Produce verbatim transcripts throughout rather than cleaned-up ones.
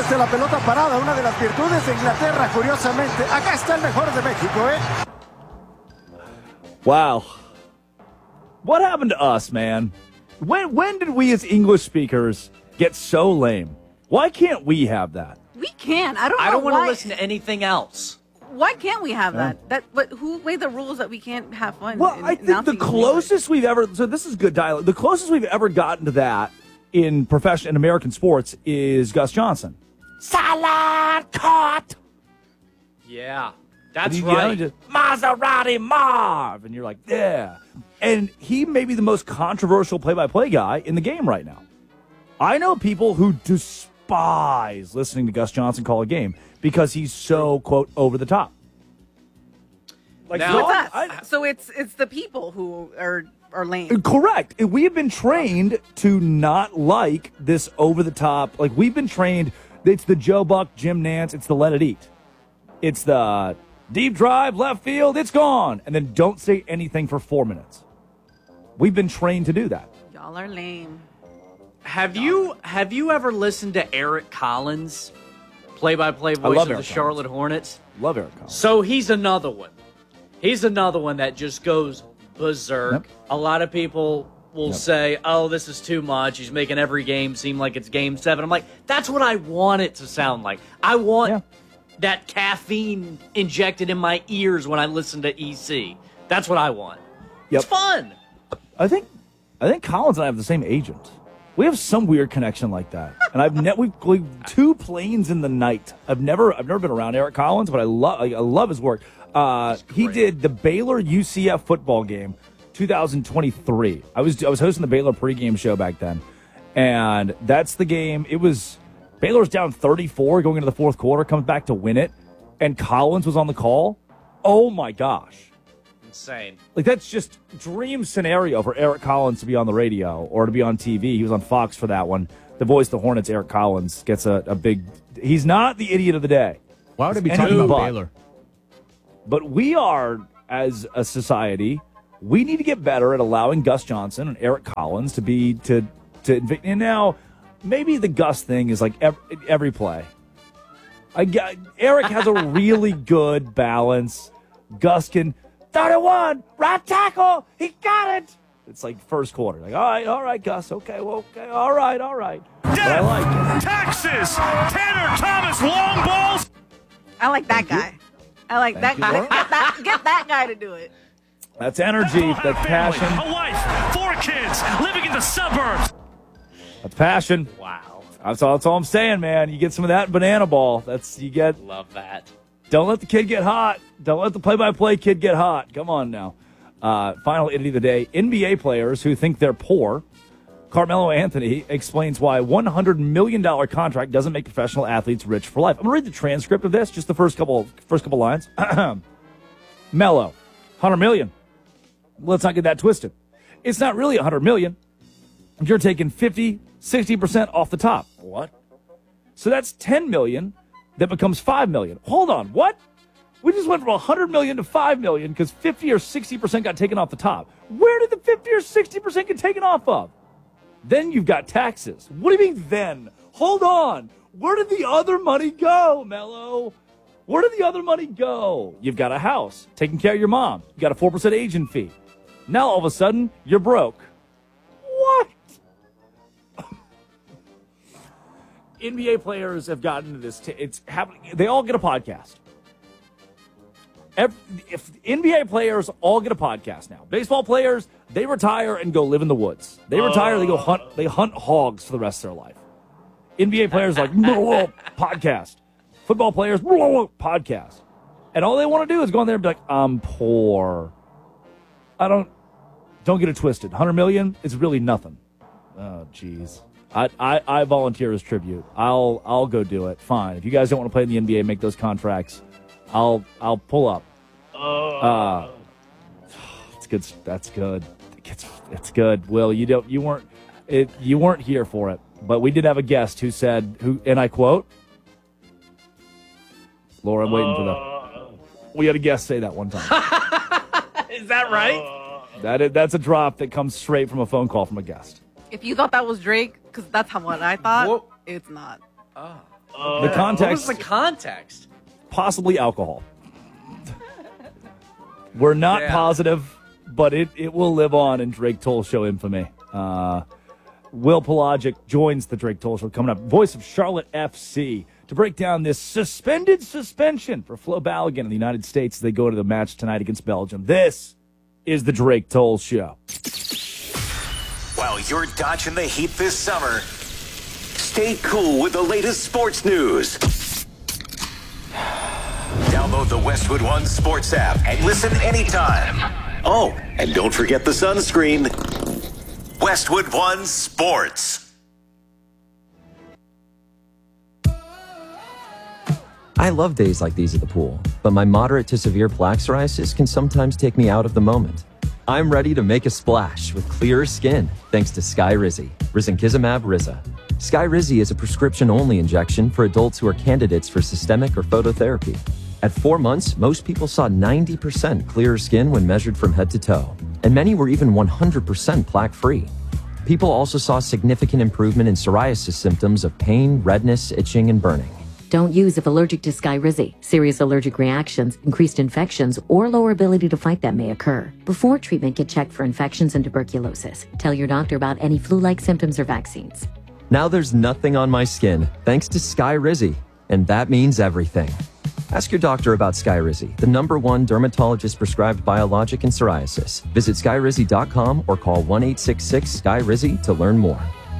desde la pelota parada, una de las virtudes de Inglaterra, curiosamente. Acá está el mejor de México, ¿eh? Wow. What happened to us, man? When when did we as English speakers get so lame? Why can't we have that? We can. I don't know I don't want to why. listen to anything else. Why can't we have Yeah. that? That but who made the rules that we can't have fun? Well, in I think the announcing music? closest we've ever so this is good dialogue. The closest we've ever gotten to that in professional in American sports is Gus Johnson. Salad caught. Yeah, that's And you yell, right. just, Maserati Marv, and you're like, yeah. And he may be the most controversial play-by-play guy in the game right now. I know people who despise listening to Gus Johnson call a game because he's so, quote, over the top. Like, Now- no, It's us. I- So it's it's the people who are are lame. correct. We have been trained to not like this over-the-top. Like, we've been trained, it's the Joe Buck, Jim Nance, it's the let it eat. It's the deep drive, left field, it's gone. And then don't say anything for four minutes. We've been trained to do that. Y'all are lame. Have you have you ever listened to Eric Collins, play-by-play voice love of Eric the Charlotte Hornets? Love Eric Collins. So he's another one. He's another one that just goes berserk. Yep. A lot of people will Yep. say, "Oh, this is too much. He's making every game seem like it's game seven." I'm like, that's what I want it to sound like. I want Yeah. that caffeine injected in my ears when I listen to E C. That's what I want. Yep. It's fun. I think I think Collins and I have the same agent. We have some weird connection like that. And I've ne- we've, we've two planes in the night. I've never I've never been around Eric Collins, but I love I love his work. Uh, he did the Baylor U C F football game, two thousand twenty-three. I was I was hosting the Baylor pregame show back then, and that's the game. It was Baylor's down thirty-four going into the fourth quarter, comes back to win it, and Collins was on the call. Oh my gosh. Insane. Like, that's just dream scenario for Eric Collins to be on the radio or to be on T V. He was on Fox for that one. The voice of the Hornets, Eric Collins, gets a, a big... He's not the idiot of the day. Why would I be He's talking anything about but. Baylor? But we are, as a society, we need to get better at allowing Gus Johnson and Eric Collins to be... to to. And now, maybe the Gus thing is like every, every play. I get, Eric has a really good balance. Gus can... thirty-one, right tackle, he got it. It's like first quarter. Like, all right, all right, Gus. Okay, well, okay, all right, all right. But I like it. Texas, Tanner Thomas, long balls. I like that guy. I like Thank that you, guy. Laura. Get that get that guy to do it. That's energy. That's That's passion. A wife, four kids, living in the suburbs. That's passion. Wow. That's all, that's all I'm saying, man. You get some of that banana ball. That's you get. Love that. Don't let the kid get hot. Don't let the play-by-play kid get hot. Come on now. Uh, final entity of the day: N B A players who think they're poor. Carmelo Anthony explains why one hundred million dollars contract doesn't make professional athletes rich for life. I'm going to read the transcript of this, just the first couple first couple lines. Melo, one hundred million dollars. Let's not get that twisted. It's not really one hundred million dollars. You're taking fifty, sixty percent off the top. What? So that's ten million dollars that becomes five million dollars. Hold on, what? We just went from one hundred million dollars to five million dollars because fifty or sixty percent got taken off the top. Where did the fifty or sixty percent get taken off of? Then you've got taxes. What do you mean then? Hold on. Where did the other money go, Mello? Where did the other money go? You've got a house, taking care of your mom. You got a four percent agent fee. Now all of a sudden, you're broke. What? N B A players have gotten into this. T- it's happening. They all get a podcast. Every, if N B A players all get a podcast now, baseball players, they retire and go live in the woods. They retire, they go hunt, they hunt hogs for the rest of their life. N B A players are like podcast. Football players podcast, and all they want to do is go in there and be like, "I'm poor." I don't, don't get it twisted. one hundred million is really nothing. Oh, jeez. I, I I volunteer as tribute. I'll I'll go do it. Fine. If you guys don't want to play in the N B A, make those contracts. I'll I'll pull up. Uh, it's good. That's good. It's, it's good. Will, you don't you weren't it you weren't here for it, but we did have a guest who said who and I quote, Laura, I'm waiting for the. We had a guest say that one time. Is that right? That is, that's a drop that comes straight from a phone call from a guest. If you thought that was Drake, because that's how what I thought, Whoa. it's not. the What context, was the context? possibly alcohol. We're not Yeah. positive, but it, it will live on in Drake Toll Show infamy. Uh, Will Pelagic joins the Drake Toll Show coming up. Voice of Charlotte F C to break down this suspended suspension for Flo Balogun in the United States as they go to the match tonight against Belgium. This is the Drake Toll Show. While you're dodging the heat this summer, stay cool with the latest sports news. Download the Westwood One Sports app and listen anytime. Oh, and don't forget the sunscreen. Westwood One Sports. I love days like these at the pool, but my moderate to severe plaque psoriasis can sometimes take me out of the moment. I'm ready to make a splash with clearer skin thanks to Skyrizi, risankizumab Riza. Skyrizi is a prescription-only injection for adults who are candidates for systemic or phototherapy. At four months, most people saw ninety percent clearer skin when measured from head to toe, and many were even one hundred percent plaque-free. People also saw significant improvement in psoriasis symptoms of pain, redness, itching, and burning. Don't use if allergic to Skyrizi. Serious allergic reactions, increased infections, or lower ability to fight them may occur. Before treatment, get checked for infections and tuberculosis. Tell your doctor about any flu-like symptoms or vaccines. Now there's nothing on my skin thanks to Skyrizi, and that means everything. Ask your doctor about Skyrizi, the number one dermatologist-prescribed biologic in psoriasis. Visit skyrizi dot com or call one eight six six sky rizi to learn more.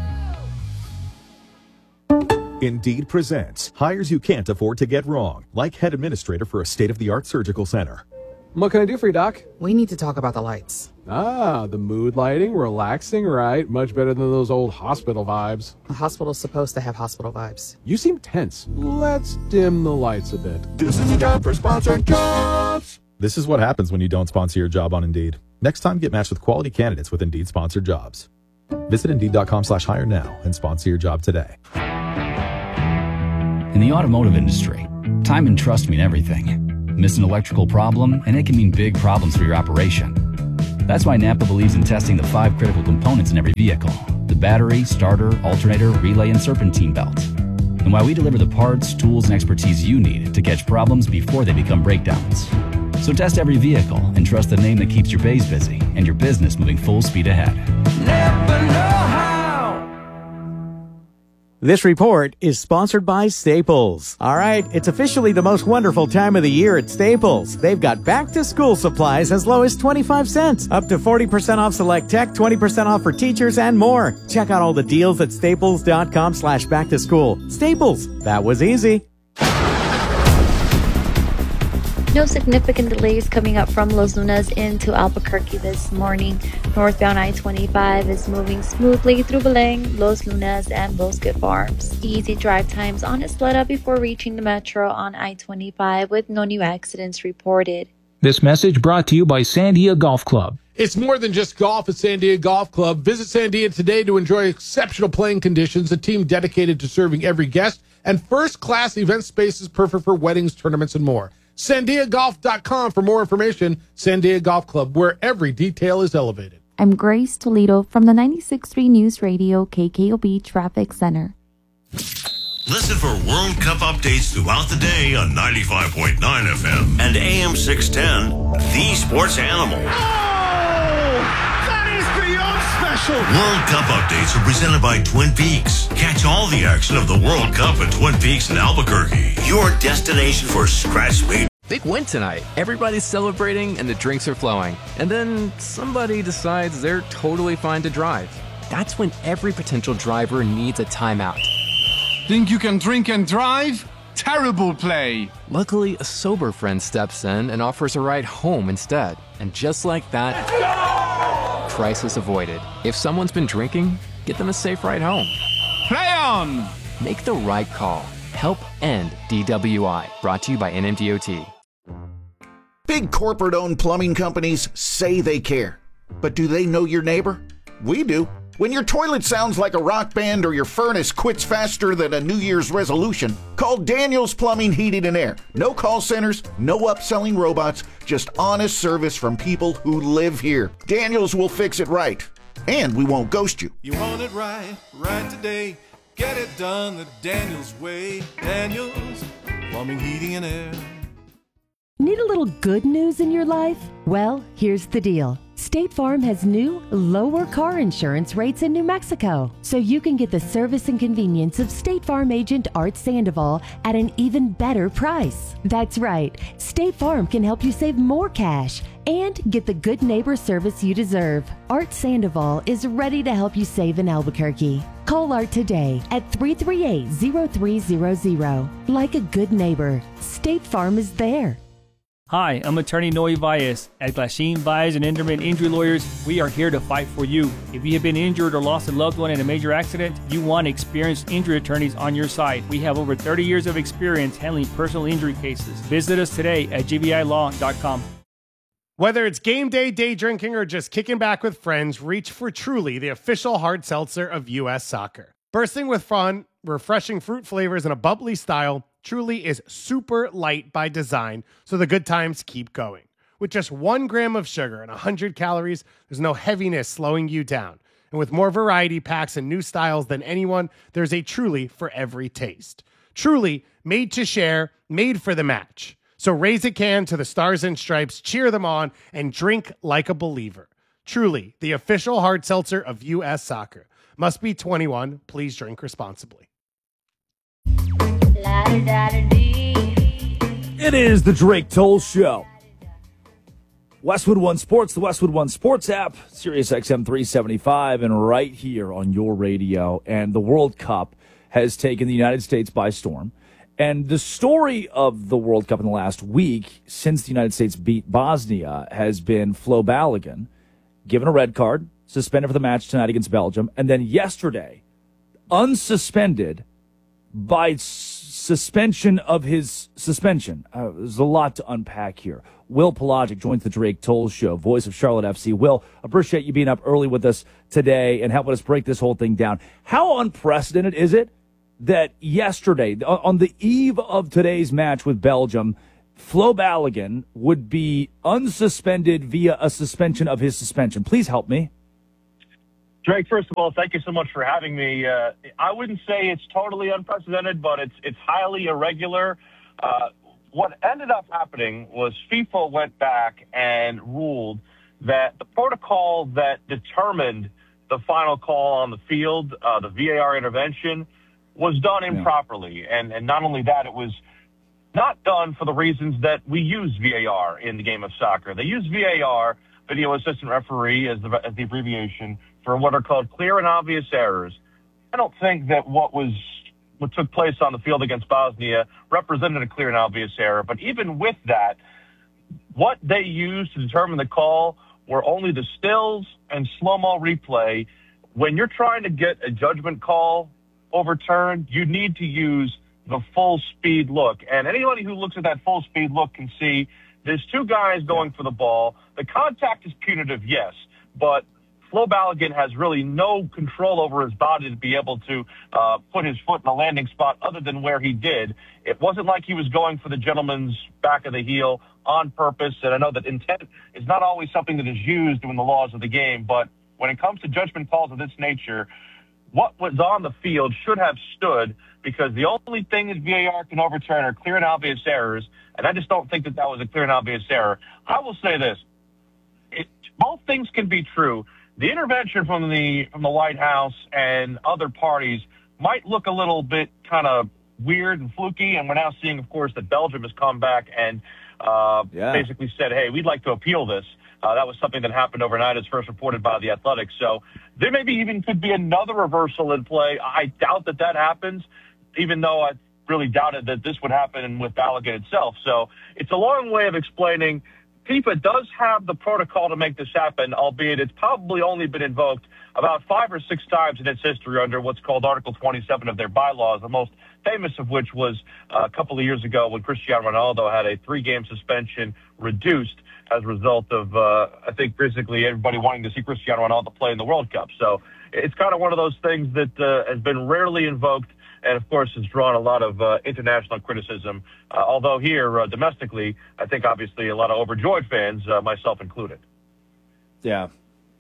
Indeed presents hires you can't afford to get wrong, like head administrator for a state-of-the-art surgical center. What can I do for you, Doc? We need to talk about the lights. Ah, the mood lighting, relaxing, right? Much better than those old hospital vibes. A hospital's supposed to have hospital vibes. You seem tense. Let's dim the lights a bit. This is a job for sponsored jobs. This is what happens when you don't sponsor your job on Indeed. Next time, get matched with quality candidates with Indeed sponsored jobs. Visit Indeed dot com slash hire now and sponsor your job today. In the automotive industry, time and trust mean everything. Miss an electrical problem, and it can mean big problems for your operation. That's why Napa believes in testing the five critical components in every vehicle: the battery, starter, alternator, relay, and serpentine belt. And why we deliver the parts, tools, and expertise you need to catch problems before they become breakdowns. So test every vehicle and trust the name that keeps your bays busy and your business moving full speed ahead. Never know how. This report is sponsored by Staples. All right, it's officially the most wonderful time of the year at Staples. They've got back-to-school supplies as low as twenty-five cents, up to forty percent off select tech, twenty percent off for teachers, and more. Check out all the deals at staples dot com slash back to school. Staples, that was easy. No significant delays coming up from Los Lunas into Albuquerque this morning. Northbound I twenty-five is moving smoothly through Beleng, Los Lunas, and Bosque Farms. Easy drive times on Isleta before reaching the metro on I twenty-five with no new accidents reported. This message brought to you by Sandia Golf Club. It's more than just golf at Sandia Golf Club. Visit Sandia today to enjoy exceptional playing conditions, a team dedicated to serving every guest, and first-class event spaces perfect for weddings, tournaments, and more. sandia golf dot com for more information. Sandia Golf Club, where every detail is elevated. I'm Grace Toledo from the ninety-six point three News Radio K K O B Traffic Center. Listen for World Cup updates throughout the day on ninety-five point nine F M and A M six ten, The Sports Animal. Oh, that is beyond special. World Cup updates are presented by Twin Peaks. Catch all the action of the World Cup at Twin Peaks in Albuquerque, your destination for scratch-made. Big win tonight. Everybody's celebrating and the drinks are flowing. And then somebody decides they're totally fine to drive. That's when every potential driver needs a timeout. Think you can drink and drive? Terrible play. Luckily, a sober friend steps in and offers a ride home instead. And just like that, crisis avoided. If someone's been drinking, get them a safe ride home. Play on! Make the right call. Help end D W I. Brought to you by N M D O T. Big corporate-owned plumbing companies say they care. But do they know your neighbor? We do. When your toilet sounds like a rock band or your furnace quits faster than a New Year's resolution, call Daniels Plumbing, Heating and Air. No call centers, no upselling robots, just honest service from people who live here. Daniels will fix it right. And we won't ghost you. You want it right, right today. Get it done the Daniels way. Daniels Plumbing, Heating, and Air. Need a little good news in your life? Well, here's the deal. State Farm has new, lower car insurance rates in New Mexico, so you can get the service and convenience of State Farm agent Art Sandoval at an even better price. That's right, State Farm can help you save more cash and get the good neighbor service you deserve. Art Sandoval is ready to help you save in Albuquerque. Call Art today at three three eight, zero three zero zero. Like a good neighbor, State Farm is there. Hi, I'm attorney Noe Valles. At Glasheen, Valles and Enderman Injury Lawyers, we are here to fight for you. If you have been injured or lost a loved one in a major accident, you want experienced injury attorneys on your side. We have over thirty years of experience handling personal injury cases. Visit us today at g v i law dot com. Whether it's game day, day drinking, or just kicking back with friends, reach for Truly, the official hard seltzer of U S Soccer. Bursting with fun, refreshing fruit flavors, and a bubbly style, Truly is super light by design, so the good times keep going. With just one gram of sugar and one hundred calories, there's no heaviness slowing you down. And with more variety packs and new styles than anyone, there's a Truly for every taste. Truly, made to share, made for the match. So raise a can to the Stars and Stripes, cheer them on, and drink like a believer. Truly, the official hard seltzer of U S Soccer. Must be twenty-one. Please drink responsibly. It is the Drake Toll Show. Westwood One Sports, the Westwood One Sports app, Sirius X M three seventy-five, and right here on your radio. And the World Cup has taken the United States by storm. And the story of the World Cup in the last week, since the United States beat Bosnia, has been Flo Balogun given a red card, suspended for the match tonight against Belgium, and then yesterday, unsuspended by s- suspension of his suspension. Uh, there's a lot to unpack here. Will Pelagic joins the Drake Toll Show, voice of Charlotte F C. Will, appreciate you being up early with us today and helping us break this whole thing down. How unprecedented is it that yesterday, on the eve of today's match with Belgium, Flo Balogun would be unsuspended via a suspension of his suspension? Please help me. Drake, first of all, thank you so much for having me. Uh, I wouldn't say it's totally unprecedented, but it's it's highly irregular. Uh, what ended up happening was FIFA went back and ruled that the protocol that determined the final call on the field, uh, the V A R intervention, was done improperly. And, and not only that, it was not done for the reasons that we use V A R in the game of soccer. They use V A R, video assistant referee, as the, as the abbreviation, for what are called clear and obvious errors. I don't think that what was what took place on the field against Bosnia represented a clear and obvious error. But even with that, what they used to determine the call were only the stills and slow-mo replay. When you're trying to get a judgment call overturned, you need to use the full speed look. And anybody who looks at that full speed look can see there's two guys going for the ball. The contact is punitive, yes, but Flo Balogun has really no control over his body to be able to uh, put his foot in a landing spot other than where he did. It wasn't like he was going for the gentleman's back of the heel on purpose. And I know that intent is not always something that is used in the laws of the game, but when it comes to judgment calls of this nature, what was on the field should have stood, because the only thing that V A R can overturn are clear and obvious errors, and I just don't think that that was a clear and obvious error. I will say this. It, both things can be true. The intervention from the from the White House and other parties might look a little bit kind of weird and fluky, and we're now seeing, of course, that Belgium has come back and uh, yeah. basically said, hey, we'd like to appeal this. Uh, that was something that happened overnight, as first reported by The Athletic. So there maybe even could be another reversal in play. I doubt that that happens, even though I really doubted that this would happen with Balogun itself. So it's a long way of explaining FIFA does have the protocol to make this happen, albeit it's probably only been invoked about five or six times in its history under what's called Article twenty-seven of their bylaws, the most famous of which was uh, a couple of years ago when Cristiano Ronaldo had a three-game suspension reduced as a result of, uh, I think, basically everybody wanting to see Cristiano Ronaldo play in the World Cup. So it's kind of one of those things that uh, has been rarely invoked, and, of course, has drawn a lot of uh, international criticism. Uh, although here, uh, domestically, I think, obviously, a lot of overjoyed fans, uh, myself included. Yeah.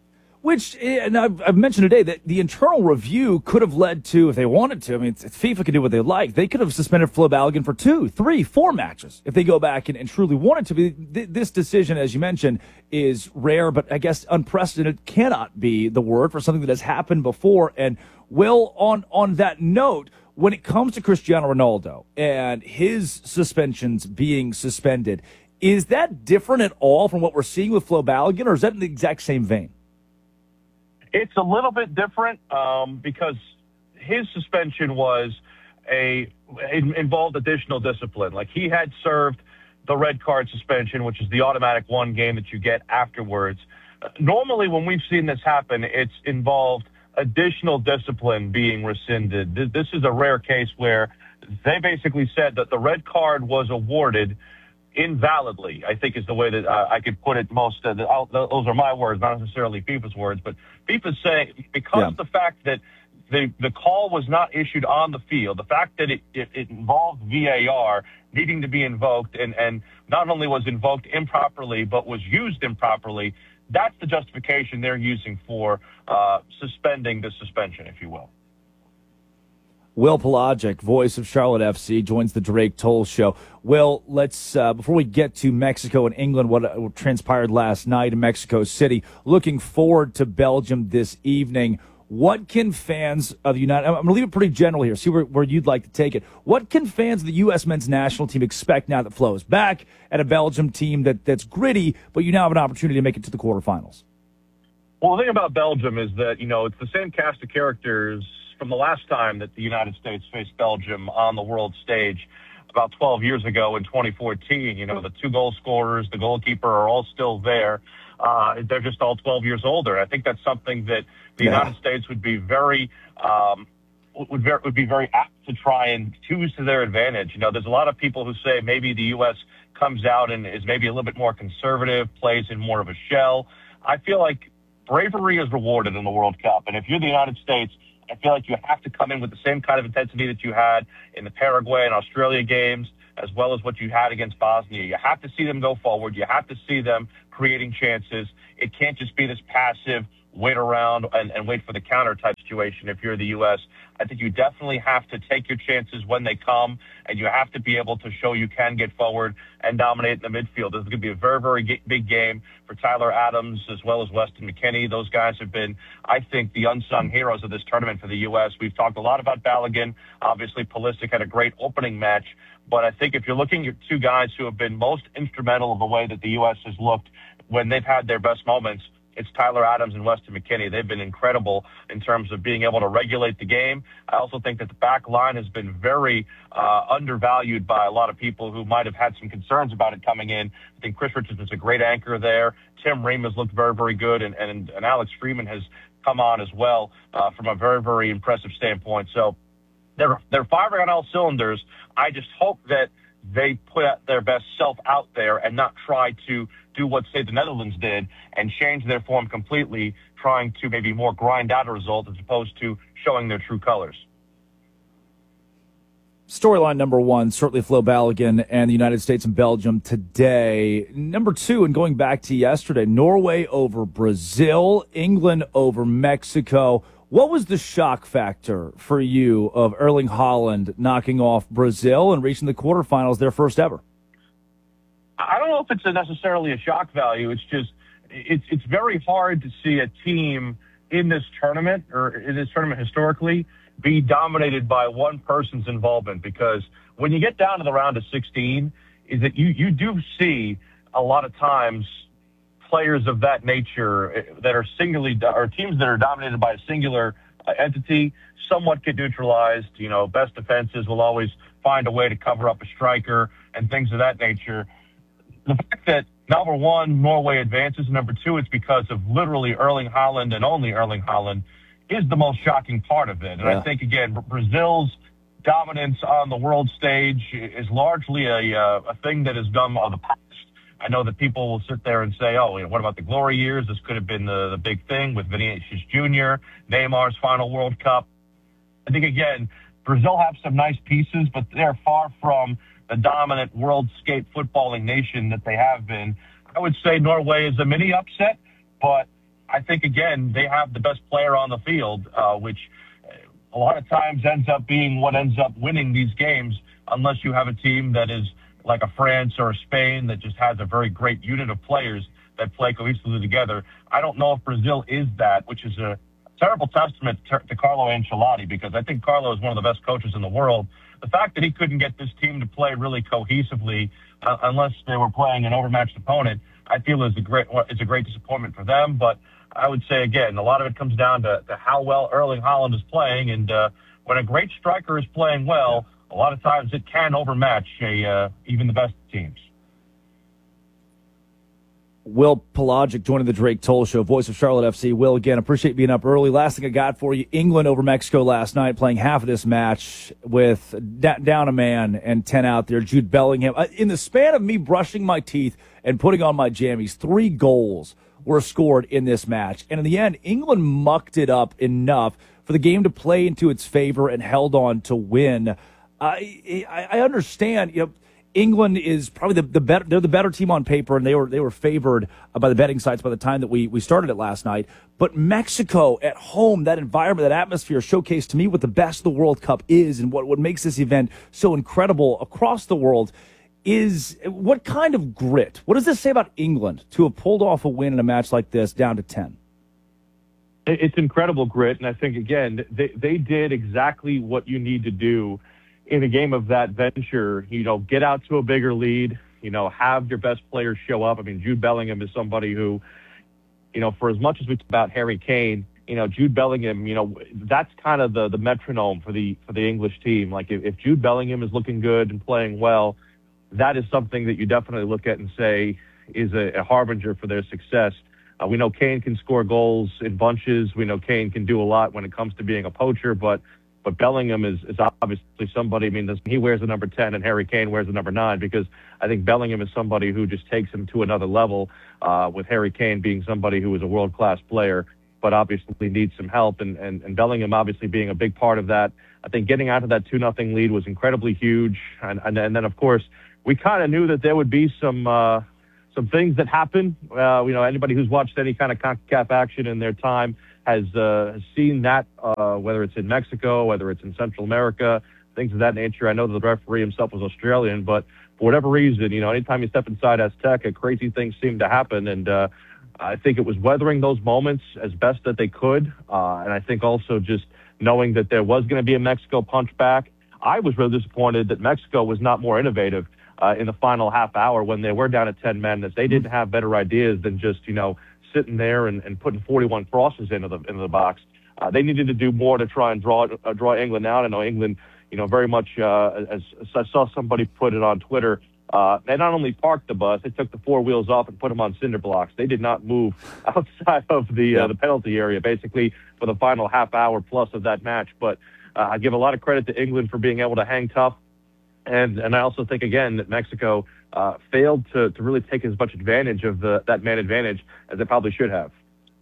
Which, and I've, I've mentioned today that the internal review could have led to, if they wanted to, I mean, it's, FIFA can do what they like. They could have suspended Flo Balogun for two, three, four matches if they go back and, and truly wanted to. Be. This decision, as you mentioned, is rare, but I guess unprecedented cannot be the word for something that has happened before. And, Will, on, on that note, when it comes to Cristiano Ronaldo and his suspensions being suspended, is that different at all from what we're seeing with Flo Balogun, or is that in the exact same vein? It's a little bit different um, because his suspension was a it involved additional discipline. Like, he had served the red card suspension, which is the automatic one game that you get afterwards. Uh, normally, when we've seen this happen, it's involved additional discipline being rescinded. This, this is a rare case where they basically said that the red card was awarded invalidly, I think is the way that uh, I could put it most. Uh, the, I'll, those are my words, not necessarily FIFA's words, but FIFA's saying because yeah. the fact that the, the call was not issued on the field, the fact that it, it, it involved V A R needing to be invoked and, and not only was invoked improperly, but was used improperly, that's the justification they're using for uh, suspending the suspension, if you will. Will Pelagic, voice of Charlotte F C, joins the Drake Toll Show. Will, let's, uh, before we get to Mexico and England, what, uh, what transpired last night in Mexico City, looking forward to Belgium this evening. What can fans of the United, I'm going to leave it pretty general here, see where, where you'd like to take it. What can fans of the U S men's national team expect now that Flo is back at a Belgium team that, that's gritty, but you now have an opportunity to make it to the quarterfinals? Well, the thing about Belgium is that, you know, it's the same cast of characters from the last time that the United States faced Belgium on the world stage about twelve years ago in twenty fourteen. You know, the two goal scorers, the goalkeeper are all still there. Uh, they're just all twelve years older. I think that's something that the yeah. United States would be very, um, would, very, would be very apt to try and use to their advantage. You know, there's a lot of people who say maybe the U S comes out and is maybe a little bit more conservative, plays in more of a shell. I feel like bravery is rewarded in the World Cup. And if you're the United States, I feel like you have to come in with the same kind of intensity that you had in the Paraguay and Australia games, as well as what you had against Bosnia. You have to see them go forward. You have to see them creating chances. It can't just be this passive wait around and, and wait for the counter type situation if you're the U S. I think you definitely have to take your chances when they come, and you have to be able to show you can get forward and dominate in the midfield. This is going to be a very, very big game for Tyler Adams as well as Weston McKennie. Those guys have been, I think, the unsung heroes of this tournament for the U S. We've talked a lot about Balogun. Obviously, Pulisic had a great opening match. But I think if you're looking at two guys who have been most instrumental of the way that the U S has looked when they've had their best moments, it's Tyler Adams and Weston McKennie. They've been incredible in terms of being able to regulate the game. I also think that the back line has been very uh, undervalued by a lot of people who might have had some concerns about it coming in. I think Chris Richardson's a great anchor there. Tim Ream has looked very, very good, and, and, and Alex Freeman has come on as well uh, from a very, very impressive standpoint. So they're, they're firing on all cylinders. I just hope that they put their best self out there and not try to do what, say, the Netherlands did and change their form completely, trying to maybe more grind out a result as opposed to showing their true colors. Storyline number one, certainly Flo Balogun and the United States and Belgium today. Number two, and going back to yesterday, Norway over Brazil, England over Mexico. What was the shock factor for you of Erling Haaland knocking off Brazil and reaching the quarterfinals, their first ever? I don't know if it's a necessarily a shock value. It's just it's it's very hard to see a team in this tournament or in this tournament historically be dominated by one person's involvement, because when you get down to the round of sixteen, is that you you do see a lot of times players of that nature that are singularly or teams that are dominated by a singular entity somewhat get neutralized. You know, best defenses will always find a way to cover up a striker and things of that nature. The fact that, number one, Norway advances, and number two, it's because of literally Erling Haaland and only Erling Haaland is the most shocking part of it. And yeah. I think, again, Brazil's dominance on the world stage is largely a, uh, a thing that is done of the past. I know that people will sit there and say, oh, you know, what about the glory years? This could have been the, the big thing with Vinicius Junior, Neymar's final World Cup. I think, again, Brazil have some nice pieces, but they're far from the dominant world-scape footballing nation that they have been. I would say Norway is a mini upset, but I think, again, they have the best player on the field, uh, which a lot of times ends up being what ends up winning these games, unless you have a team that is like a France or a Spain that just has a very great unit of players that play cohesively together. I don't know if Brazil is that, which is a terrible testament to, to Carlo Ancelotti, because I think Carlo is one of the best coaches in the world. The fact that he couldn't get this team to play really cohesively, uh, unless they were playing an overmatched opponent, I feel is a great is a great disappointment for them. But I would say, again, a lot of it comes down to, to how well Erling Haaland is playing. And uh, when a great striker is playing well, a lot of times it can overmatch a, uh, even the best teams. Will Pelagic joining the Drake Toll Show, voice of Charlotte F C. Will, again, appreciate being up early. Last thing I got for you, England over Mexico last night, playing half of this match with da- down a man and ten out there. Jude Bellingham. Uh, in the span of me brushing my teeth and putting on my jammies, three goals were scored in this match. And in the end, England mucked it up enough for the game to play into its favor and held on to win. I, I, I understand, you know, England is probably the, the better, they're the better team on paper, and they were they were favored by the betting sites by the time that we, we started it last night. But Mexico at home, that environment, that atmosphere showcased to me what the best the World Cup is, and what, what makes this event so incredible across the world is what kind of grit. What does this say about England to have pulled off a win in a match like this down to ten? It's incredible grit, and I think, again, they, they did exactly what you need to do in a game of that venture. You know, get out to a bigger lead, you know, have your best players show up. I mean, Jude Bellingham is somebody who, you know, for as much as we talk about Harry Kane, you know, Jude Bellingham, you know, that's kind of the, the metronome for the for the English team. Like, if, if Jude Bellingham is looking good and playing well, that is something that you definitely look at and say is a, a harbinger for their success. Uh, we know Kane can score goals in bunches. We know Kane can do a lot when it comes to being a poacher, but But Bellingham is, is obviously somebody, I mean, he wears the number ten and Harry Kane wears the number nine, because I think Bellingham is somebody who just takes him to another level, uh, with Harry Kane being somebody who is a world-class player, but obviously needs some help. And, and, and Bellingham obviously being a big part of that. I think getting out of that two nothing lead was incredibly huge. And, and, and then, of course, we kind of knew that there would be some uh, some things that happen. Uh, you know, anybody who's watched any kind of CONCACAF action in their time has uh, seen that, uh, whether it's in Mexico, whether it's in Central America, things of that nature. I know that the referee himself was Australian, but for whatever reason, you know, anytime you step inside Azteca, crazy things seem to happen. And uh, I think it was weathering those moments as best that they could. Uh, and I think also just knowing that there was going to be a Mexico punch back. I was really disappointed that Mexico was not more innovative uh, in the final half hour when they were down at ten men, that they didn't have better ideas than just, you know, sitting there and, and putting forty-one crosses into the into the box. Uh, they needed to do more to try and draw uh, draw England out. I know England, you know, very much, uh, as, as I saw somebody put it on Twitter, uh, they not only parked the bus, they took the four wheels off and put them on cinder blocks. They did not move outside of the uh, the penalty area, basically, for the final half hour plus of that match. But uh, I give a lot of credit to England for being able to hang tough. And and I also think, again, that Mexico uh, failed to, to really take as much advantage of the, that man advantage as they probably should have.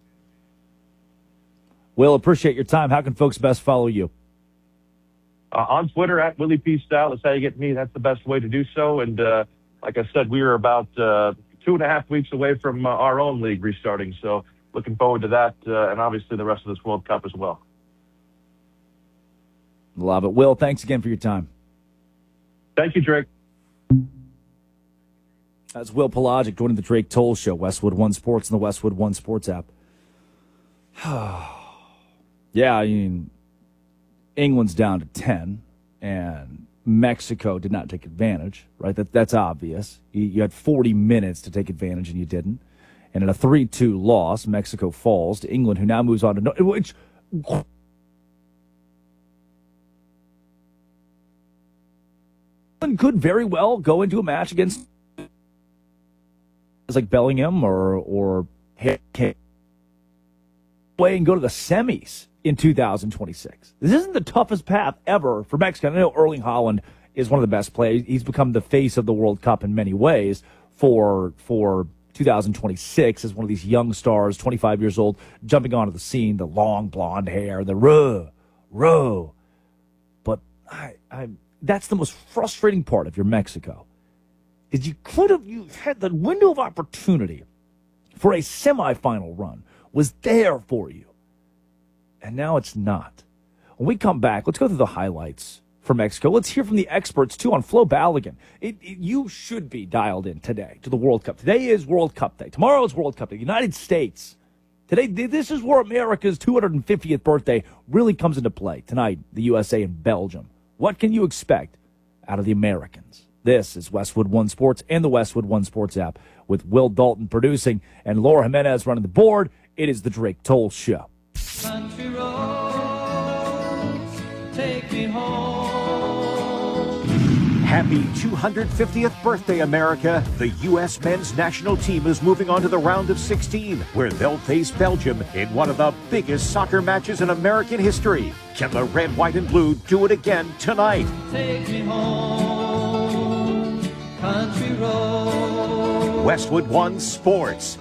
Will, appreciate your time. How can folks best follow you? Uh, on Twitter, at Willie P. Style. That's how you get me. That's the best way to do so. And uh, like I said, we are about uh, two and a half weeks away from uh, our own league restarting. So looking forward to that, uh, and obviously the rest of this World Cup as well. Love it. Will, thanks again for your time. Thank you, Drake. That's Will Pelagic joining the Drake Toll Show, Westwood One Sports and the Westwood One Sports app. Yeah, I mean, England's down to ten, and Mexico did not take advantage, right? That That's obvious. You, you had forty minutes to take advantage, and you didn't. And in a three two loss, Mexico falls to England, who now moves on to no, which could very well go into a match against like Bellingham or or Kane way and go to the semis in two thousand twenty-six. This isn't the toughest path ever for Mexico. I know Erling Haaland is one of the best players. He's become the face of the World Cup in many ways for for two thousand twenty-six as one of these young stars, twenty-five years old, jumping onto the scene, the long blonde hair, the row, row. But I, I that's the most frustrating part if you're Mexico, is you could have you had the window of opportunity for a semifinal run was there for you. And now it's not. When we come back, let's go through the highlights for Mexico. Let's hear from the experts, too, on Flo Balogun. It, it, you should be dialed in today to the World Cup. Today is World Cup Day. Tomorrow is World Cup Day. United States. Today, this is where America's two hundred fiftieth birthday really comes into play. Tonight, the U S A and Belgium. What can you expect out of the Americans? This is Westwood One Sports and the Westwood One Sports app with Will Dalton producing and Laura Jimenez running the board. It is the Drake Toll Show. Country roads, take me home. Happy two hundred fiftieth birthday, America. The U S men's national team is moving on to the round of sixteen, where they'll face Belgium in one of the biggest soccer matches in American history. Can the red, white, and blue do it again tonight? Take me home, country road. Westwood One Sports.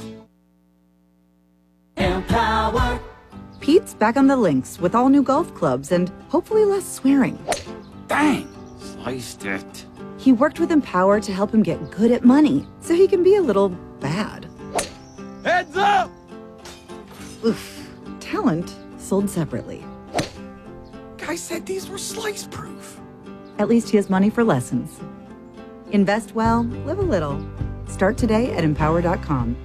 Empower. Pete's back on the links with all new golf clubs and hopefully less swearing. Dang, sliced it. He worked with Empower to help him get good at money, so he can be a little bad. Heads up! Oof. Talent sold separately. Guy said these were slice proof. At least he has money for lessons. Invest well, live a little. Start today at empower dot com.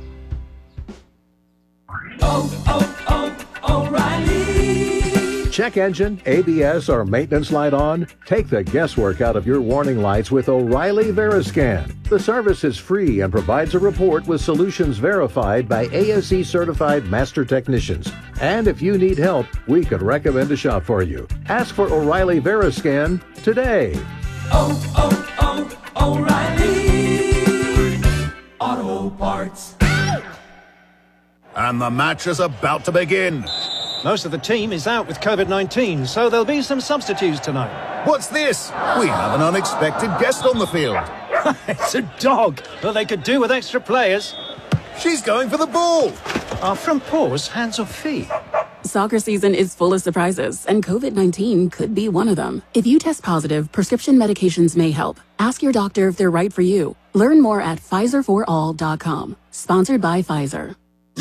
Oh, oh, oh, O'Reilly. Check engine, A B S, or maintenance light on? Take the guesswork out of your warning lights with O'Reilly Veriscan. The service is free and provides a report with solutions verified by A S E certified master technicians. And if you need help, we could recommend a shop for you. Ask for O'Reilly Veriscan today. Oh, oh, oh, O'Reilly Auto Parts. And the match is about to begin. Most of the team is out with COVID nineteen, so there'll be some substitutes tonight. What's this? We have an unexpected guest on the field. It's a dog, but they could do with extra players. She's going for the ball. Our front paws, hands or feet? Soccer season is full of surprises, and COVID nineteen could be one of them. If you test positive, prescription medications may help. Ask your doctor if they're right for you. Learn more at Pfizer for all dot com. Sponsored by Pfizer.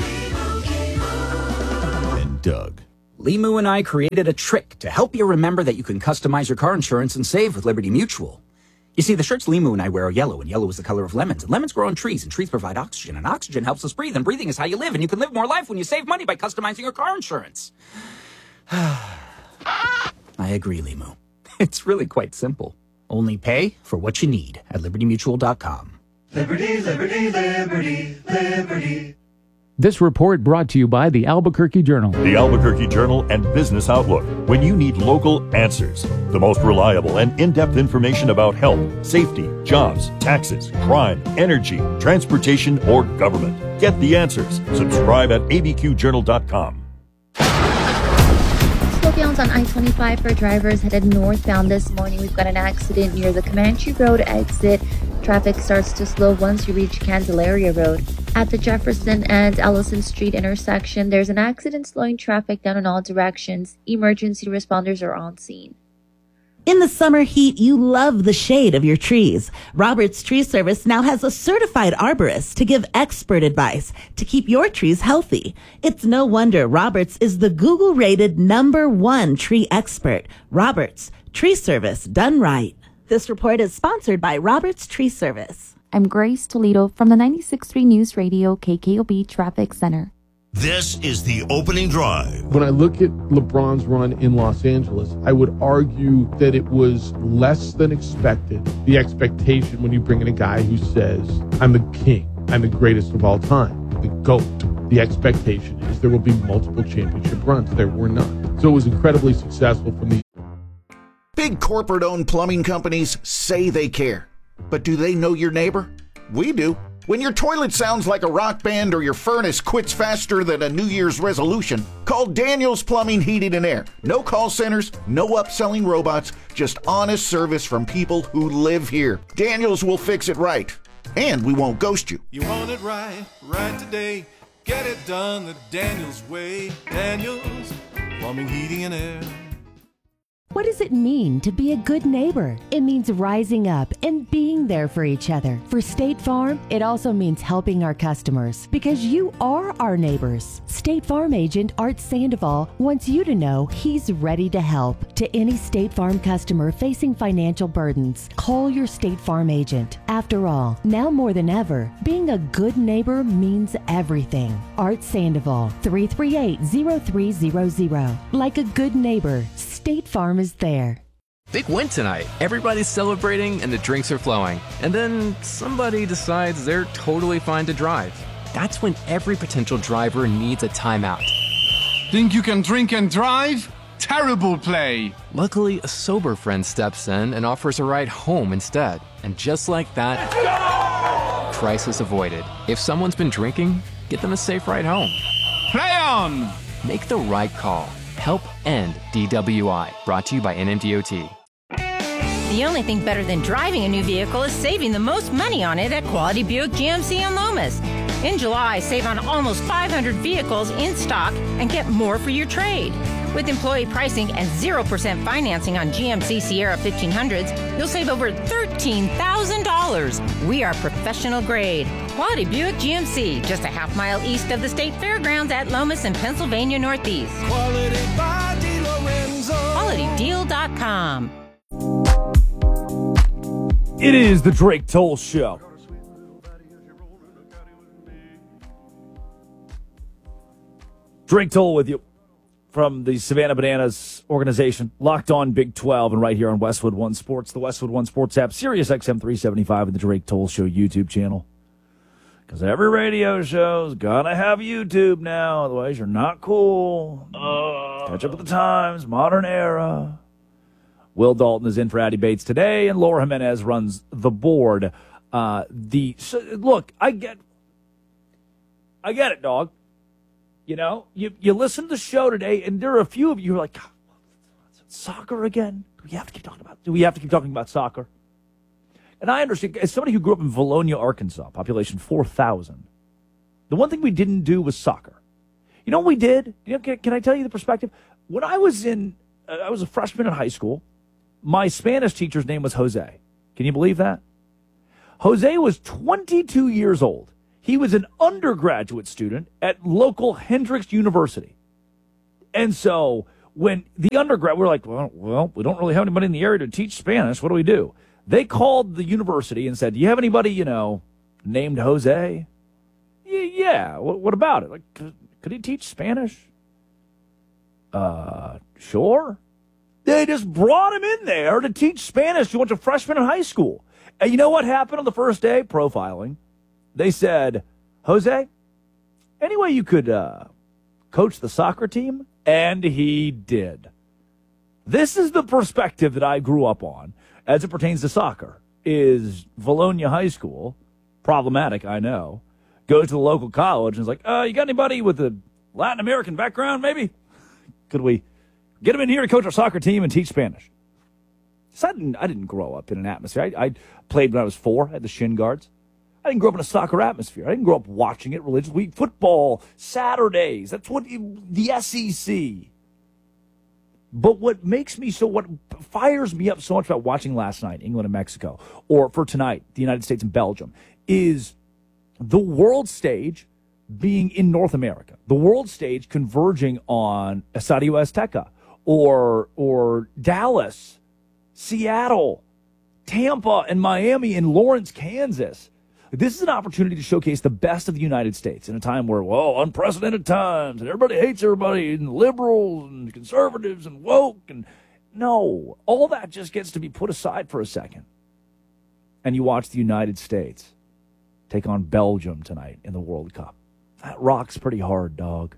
Doug. Limu and I created a trick to help you remember that you can customize your car insurance and save with Liberty Mutual. You see, the shirts Limu and I wear are yellow, and yellow is the color of lemons. And lemons grow on trees, and trees provide oxygen, and oxygen helps us breathe, and breathing is how you live, and you can live more life when you save money by customizing your car insurance. I agree, Limu. It's really quite simple. Only pay for what you need at liberty mutual dot com. Liberty, liberty, liberty, liberty. This report brought to you by the Albuquerque Journal. The Albuquerque Journal and Business Outlook. When you need local answers, the most reliable and in-depth information about health, safety, jobs, taxes, crime, energy, transportation, or government. Get the answers. Subscribe at a b q journal dot com. Slowdowns on I twenty-five for drivers headed northbound this morning. We've got an accident near the Comanche Road exit. Traffic starts to slow once you reach Candelaria Road. At the Jefferson and Ellison Street intersection, there's an accident slowing traffic down in all directions. Emergency responders are on scene. In the summer heat, you love the shade of your trees. Roberts Tree Service now has a certified arborist to give expert advice to keep your trees healthy. It's no wonder Roberts is the Google-rated number one tree expert. Roberts Tree Service, done right. This report is sponsored by Roberts Tree Service. I'm Grace Toledo from the ninety-six point three News Radio K K O B Traffic Center. This is the opening drive. When I look at LeBron's run in Los Angeles, I would argue that it was less than expected. The expectation when you bring in a guy who says, I'm the king, I'm the greatest of all time, the GOAT. The expectation is there will be multiple championship runs. There were none. So it was incredibly successful from the Big corporate-owned plumbing companies say they care. But do they know your neighbor? We do. When your toilet sounds like a rock band or your furnace quits faster than a New Year's resolution, call Daniels Plumbing, Heating, and Air. No call centers, no upselling robots, just honest service from people who live here. Daniels will fix it right, and we won't ghost you. You want it right, right today. Get it done the Daniels way. Daniels Plumbing, Heating, and Air. What does it mean to be a good neighbor? It means rising up and being there for each other. For State Farm, it also means helping our customers because you are our neighbors. State Farm agent Art Sandoval wants you to know he's ready to help. To any State Farm customer facing financial burdens, call your State Farm agent. After all, now more than ever, being a good neighbor means everything. Art Sandoval, three three eight, zero three zero zero. Like a good neighbor, State Farm is there. Big win tonight. Everybody's celebrating and the drinks are flowing. And then somebody decides they're totally fine to drive. That's when every potential driver needs a timeout. Think you can drink and drive? Terrible play. Luckily, a sober friend steps in and offers a ride home instead. And just like that, crisis avoided. If someone's been drinking, get them a safe ride home. Play on! Make the right call. Help end D W I. Brought to you by N M D O T. The only thing better than driving a new vehicle is saving the most money on it at Quality Buick G M C in Lomas. In July, save on almost five hundred vehicles in stock and get more for your trade. With employee pricing and zero percent financing on G M C Sierra fifteen hundreds, you'll save over thirteen thousand dollars. We are professional grade. Quality Buick G M C, just a half mile east of the State Fairgrounds at Lomas in Pennsylvania Northeast. Quality by DeLorenzo. quality deal dot com. It is the Drake Toll Show. Drake Toll with you from the Savannah Bananas organization, Locked On Big twelve, and right here on Westwood One Sports, the Westwood One Sports app, Sirius X M three seventy-five, and the Drake Toll Show YouTube channel. Because every radio show's gotta have YouTube now, otherwise you're not cool. Uh, Catch up with the times, modern era. Will Dalton is in for Addy Bates today, and Laura Jimenez runs the board. Uh, the so, look, I get, I get it, dog. You know, you you listen to the show today, and there are a few of you who are like, God, soccer again? Do we have to keep talking about? Do we have to keep talking about soccer? And I understand, as somebody who grew up in Valonia, Arkansas, population four thousand, the one thing we didn't do was soccer. You know what we did? You know, can, can I tell you the perspective? When I was in, uh, I was a freshman in high school. My Spanish teacher's name was Jose. Can you believe that? Jose was twenty-two years old. He was an undergraduate student at local Hendrix University. And so when the undergrad, we're like, well, well, we don't really have anybody in the area to teach Spanish. What do we do? They called the university and said, do you have anybody, you know, named Jose? Yeah, yeah. What, what about it? Like, could, could he teach Spanish? Uh, sure. They just brought him in there to teach Spanish to a bunch of freshmen in high school. And you know what happened on the first day? Profiling. They said, Jose, any way you could uh, coach the soccer team? And he did. This is the perspective that I grew up on as it pertains to soccer. Is Valonia High School, problematic, I know, goes to the local college and is like, uh, you got anybody with a Latin American background, maybe? Could we get him in here to coach our soccer team and teach Spanish? So I didn't, I didn't grow up in an atmosphere. I, I played when I was four. I had the shin guards. I didn't grow up in a soccer atmosphere. I didn't grow up watching it religiously. Football, Saturdays, that's what the S E C. But what makes me so, what fires me up so much about watching last night, England and Mexico, or for tonight, the United States and Belgium, is the world stage being in North America. The world stage converging on Estadio Azteca or, or Dallas, Seattle, Tampa, and Miami, and Lawrence, Kansas. This is an opportunity to showcase the best of the United States in a time where, well, unprecedented times, and everybody hates everybody, and liberals and conservatives and woke. And no, all that just gets to be put aside for a second. And you watch the United States take on Belgium tonight in the World Cup. That rocks pretty hard, dog.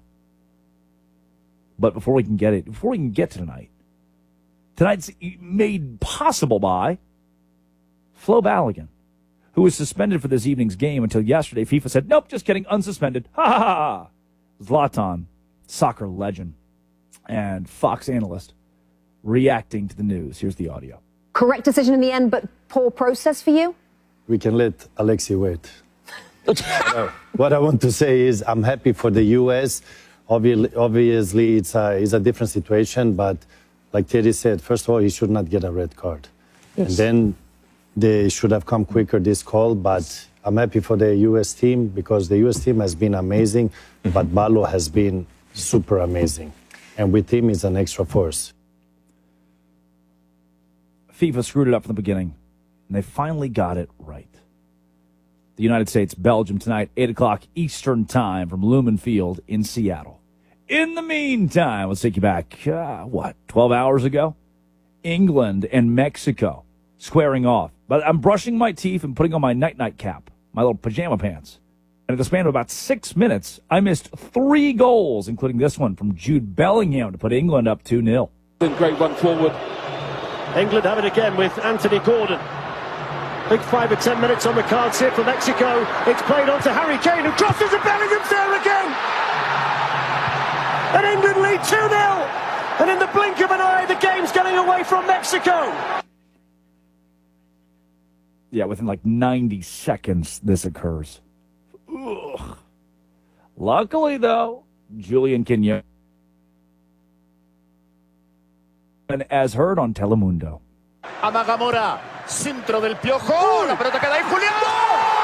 But before we can get it, before we can get to tonight, tonight's made possible by Flo Balogun, who was suspended for this evening's game until yesterday. FIFA said, nope, just kidding, unsuspended. Ha ha ha. Zlatan, soccer legend and Fox analyst, reacting to the news. Here's the audio. Correct decision in the end, but poor process for you? We can let Alexi wait. uh, what I want to say is I'm happy for the U S. Obviously, obviously it's, a, it's a different situation, but like Teddy said, first of all, he should not get a red card. Yes. And then they should have come quicker, this call. But I'm happy for the U S team because the U S team has been amazing, but Ballo has been super amazing. And with him, he's an extra force. FIFA screwed it up from the beginning, and they finally got it right. The United States, Belgium tonight, eight o'clock Eastern Time from Lumen Field in Seattle. In the meantime, let's take you back, uh, what, twelve hours ago? England and Mexico squaring off. But I'm brushing my teeth and putting on my night-night cap, my little pajama pants. And in the span of about six minutes, I missed three goals, including this one from Jude Bellingham to put England up two nil. Great run forward. England have it again with Anthony Gordon. Big five or ten minutes on the cards here for Mexico. It's played on to Harry Kane, who crosses and Bellingham's there again. And England lead two nil. And in the blink of an eye, the game's getting away from Mexico. Yeah, within like ninety seconds, this occurs. Ugh. Luckily, though, Julian Quinones, as heard on Telemundo. Amagamora, centro del Piojo, la pelota queda ahí, Julián.